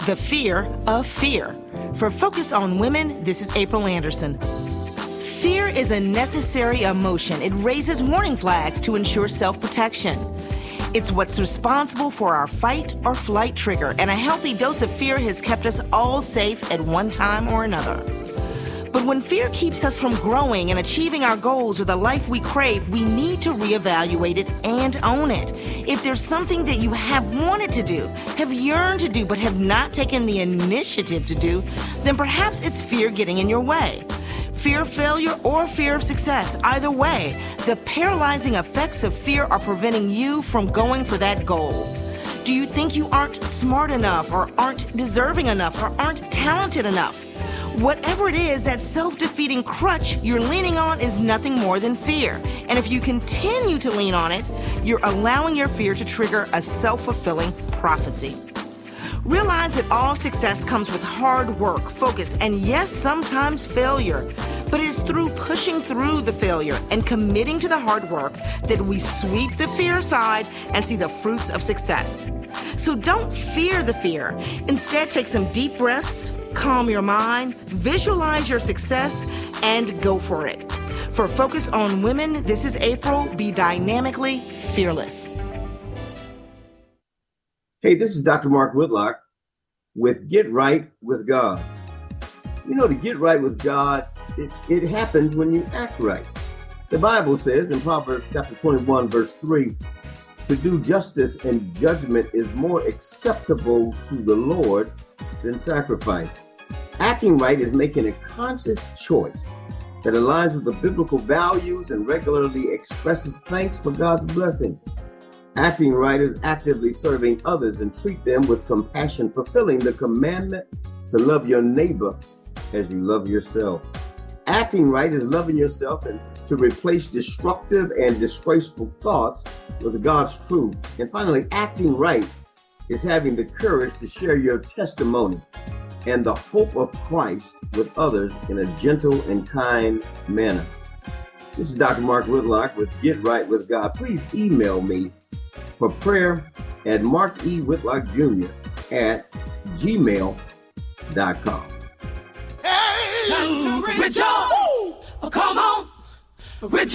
The Fear of Fear. For Focus on Women, this is April Anderson. Fear is a necessary emotion. It raises warning flags to ensure self-protection. It's what's responsible for our fight or flight trigger, and a healthy dose of fear has kept us all safe at one time or another. But when fear keeps us from growing and achieving our goals or the life we crave, we need to reevaluate it and own it. If there's something that you have wanted to do, have yearned to do, but have not taken the initiative to do, then perhaps it's fear getting in your way. Fear of failure or fear of success. Either way, the paralyzing effects of fear are preventing you from going for that goal. Do you think you aren't smart enough or aren't deserving enough or aren't talented enough? Whatever it is, that self-defeating crutch you're leaning on is nothing more than fear. And if you continue to lean on it, you're allowing your fear to trigger a self-fulfilling prophecy. Realize that all success comes with hard work, focus, and yes, sometimes failure. But it is through pushing through the failure and committing to the hard work that we sweep the fear aside and see the fruits of success. So don't fear the fear. Instead, take some deep breaths, calm your mind, visualize your success, and go for it. For Focus on Women, this is April. Be dynamically fearless. Hey, this is Dr. Mark Whitlock with Get Right with God. You know, to get right with God, it happens when you act right. The Bible says in Proverbs chapter 21, verse 3, to do justice and judgment is more acceptable to the Lord than sacrifice. Acting right is making a conscious choice that aligns with the biblical values and regularly expresses thanks for God's blessing. Acting right is actively serving others and treat them with compassion, fulfilling the commandment to love your neighbor as you love yourself. Acting right is loving yourself and to replace destructive and disgraceful thoughts with God's truth. And finally, acting right is having the courage to share your testimony and the hope of Christ with others in a gentle and kind manner. This is Dr. Mark Whitlock with Get Right with God. Please email me for prayer at markewhitlockjr@gmail.com. Hey, time to rejoice. Oh, come on. Rejoice.